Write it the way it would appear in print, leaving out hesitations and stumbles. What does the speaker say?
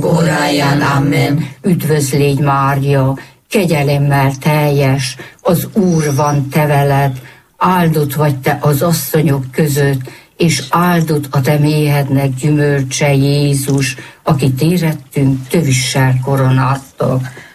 Óráján, amen. Üdvözl légy, Mária, kegyelemmel teljes, az Úr van te veled, áldott vagy te az asszonyok között, és áldott a te méhednek gyümölcse, Jézus, akit érettünk tövissel koronáztak.